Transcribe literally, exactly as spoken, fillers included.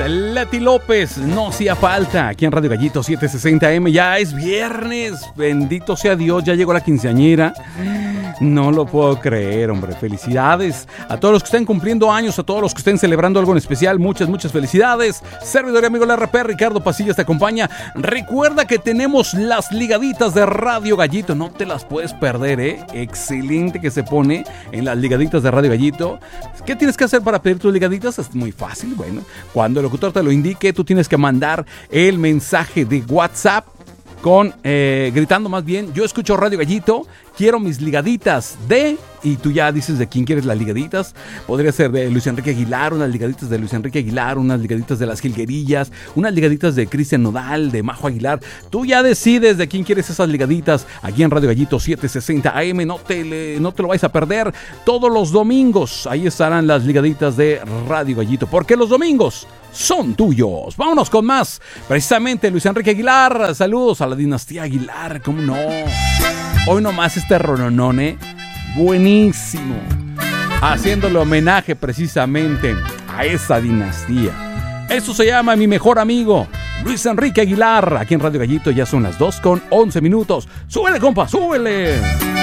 Leti López, no hacía falta. Aquí en Radio Gallito setecientos sesenta A M. Ya es viernes. Bendito sea Dios, ya llegó la quinceañera. No lo puedo creer, hombre. Felicidades a todos los que estén cumpliendo años, a todos los que estén celebrando algo en especial. Muchas, muchas felicidades. Servidor y amigo del R P, Ricardo Pasillas, te acompaña. Recuerda que tenemos las ligaditas de Radio Gallito. No te las puedes perder, ¿eh? Excelente que se pone en las ligaditas de Radio Gallito. ¿Qué tienes que hacer para pedir tus ligaditas? Es muy fácil. Bueno, cuando el locutor te lo indique, tú tienes que mandar el mensaje de WhatsApp con, eh, gritando más bien, yo escucho Radio Gallito, quiero mis ligaditas de, y tú ya dices de quién quieres las ligaditas. Podría ser de Luis Enrique Aguilar, unas ligaditas de Luis Enrique Aguilar, unas ligaditas de Las Jilguerillas, unas ligaditas de Cristian Nodal, de Majo Aguilar. Tú ya decides de quién quieres esas ligaditas aquí en Radio Gallito setecientos sesenta A M. No te, le, no te lo vais a perder. Todos los domingos ahí estarán las ligaditas de Radio Gallito, porque los domingos son tuyos. Vámonos con más. Precisamente Luis Enrique Aguilar. Saludos a la dinastía Aguilar, ¿cómo no? Hoy nomás este rononone, buenísimo, haciéndole homenaje precisamente a esa dinastía. Eso se llama Mi Mejor Amigo, Luis Enrique Aguilar. Aquí en Radio Gallito ya son las dos con once minutos. ¡Súbele, compa, súbele!